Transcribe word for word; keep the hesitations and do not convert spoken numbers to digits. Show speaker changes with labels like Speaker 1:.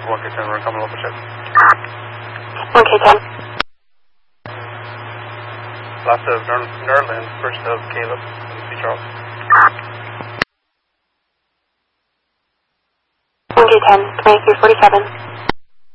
Speaker 1: one K ten, we're coming over check.
Speaker 2: one K ten.
Speaker 1: Last of Nerland, first of Caleb, C. Charles.
Speaker 2: one K ten, twenty-three forty-seven.